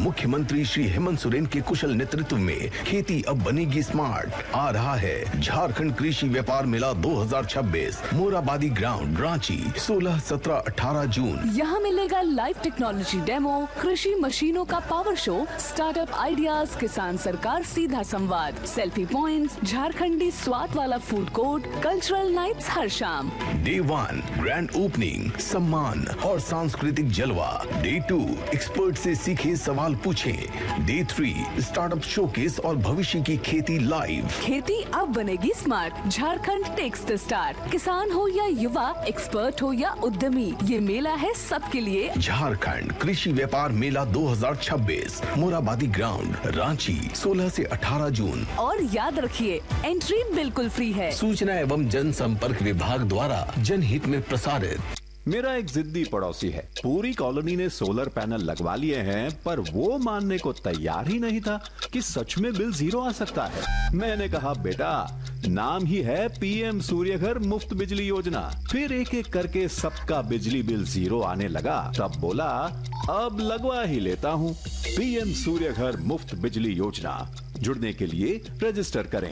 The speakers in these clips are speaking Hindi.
मुख्यमंत्री श्री हेमंत सोरेन के कुशल नेतृत्व में खेती अब बनेगी स्मार्ट। आ रहा है झारखंड कृषि व्यापार मेला 2026, मोराबादी ग्राउंड, रांची, 16, 17, 18 जून। यहाँ मिलेगा लाइव टेक्नोलॉजी डेमो, कृषि मशीनों का पावर शो, स्टार्टअप आइडियाज, किसान सरकार सीधा संवाद, सेल्फी पॉइंट्स, झारखंडी स्वाद वाला फूड कोर्ट, कल्चरल नाइट्स हर शाम। डे 1 ग्रैंड ओपनिंग, सम्मान और सांस्कृतिक जलवा। डे 2 एक्सपर्ट से सीखे, सवाल पूछे। डे 3 स्टार्टअप शोकेस और भविष्य की खेती लाइव। खेती अब बनेगी smart, Jharkhand takes the start. किसान हो या युवा, एक्सपर्ट हो या उद्यमी, ये मेला है सबके लिए। झारखंड कृषि व्यापार मेला 2026, मोराबादी ग्राउंड, रांची, 16 से 18 जून। और याद रखिए, एंट्री बिल्कुल फ्री है। सूचना एवं जनसंपर्क विभाग द्वारा जनहित में प्रसारित। मेरा एक जिद्दी पड़ोसी है, पूरी कॉलोनी ने सोलर पैनल लगवा लिए हैं, पर वो मानने को तैयार ही नहीं था कि सच में बिल जीरो आ सकता है। मैंने कहा, बेटा, नाम ही है पीएम सूर्यघर मुफ्त बिजली योजना। फिर एक एक करके सबका बिजली बिल जीरो आने लगा। तब बोला, अब लगवा ही लेता हूँ। पीएम सूर्यघर मुफ्त बिजली योजना, जुड़ने के लिए रजिस्टर करें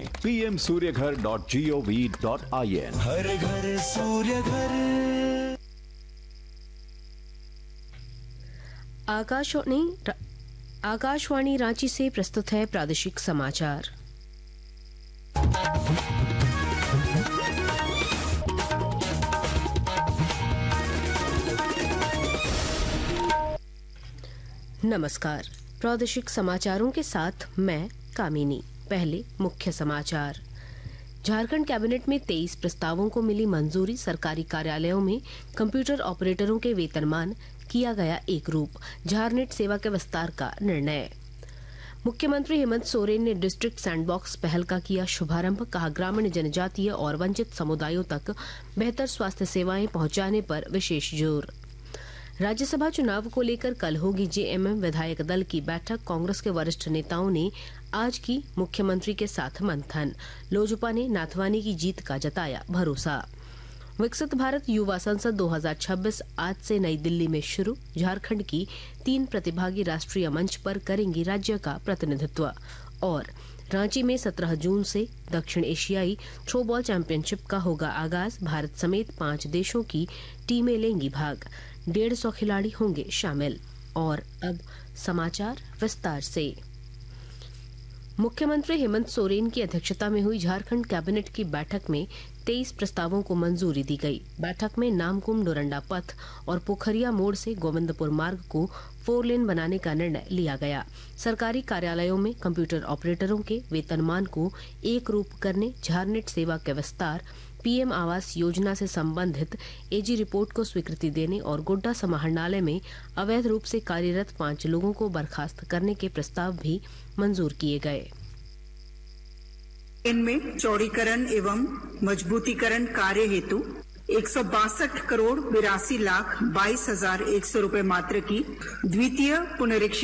pmsuryaghar.gov.in। हर घर सूर्य घर। आकाशवाणी रांची से प्रस्तुत है प्रादेशिक समाचार। नमस्कार, प्रादेशिक समाचारों के साथ मैं कामिनी। पहले मुख्य समाचार। झारखंड कैबिनेट में 23 प्रस्तावों को मिली मंजूरी। सरकारी कार्यालयों में कंप्यूटर ऑपरेटरों के वेतनमान किया गया एक रूप। झारनेट सेवा के विस्तार का निर्णय। मुख्यमंत्री हेमंत सोरेन ने डिस्ट्रिक्ट सैंडबॉक्स पहल का किया शुभारंभ। कहा, ग्रामीण, जनजातीय और वंचित समुदायों तक बेहतर स्वास्थ्य सेवाएं पहुंचाने पर विशेष जोर। राज्यसभा चुनाव को लेकर कल होगी जेएमएम विधायक दल की बैठक। कांग्रेस के वरिष्ठ नेताओं ने आज की मुख्यमंत्री के साथ मंथन। लोजपा ने नाथवानी की जीत का जताया भरोसा। विकसित भारत युवा संसद 2026 आज से नई दिल्ली में शुरू। झारखंड की 3 प्रतिभागी राष्ट्रीय मंच पर करेंगी राज्य का प्रतिनिधित्व। और रांची में 17 जून से दक्षिण एशियाई थ्रोबॉल चैंपियनशिप का होगा आगाज। भारत समेत 5 देशों की टीमें लेंगी भाग। 150 खिलाड़ी होंगे शामिल। और अब समाचार विस्तार से। मुख्यमंत्री हेमंत सोरेन की अध्यक्षता में हुई झारखंड कैबिनेट की बैठक में 23 प्रस्तावों को मंजूरी दी गई। बैठक में नामकुम डोरंडा पथ और पोखरिया मोड़ से गोविंदपुर मार्ग को 4 लेन बनाने का निर्णय लिया गया। सरकारी कार्यालयों में कंप्यूटर ऑपरेटरों के वेतनमान को एक रूप करने, झारनेट सेवा के विस्तार, पीएम आवास योजना से संबंधित एजी रिपोर्ट को स्वीकृति देने और गोड्डा समाहरणालय में अवैध रूप से कार्यरत 5 लोगों को बर्खास्त करने के प्रस्ताव भी मंजूर किए गए। इनमें चौड़ीकरण एवं मजबूतीकरण कार्य हेतु 162 करोड़ 82 लाख 22,100 रूपए मात्र की द्वितीय पुनरीक्षण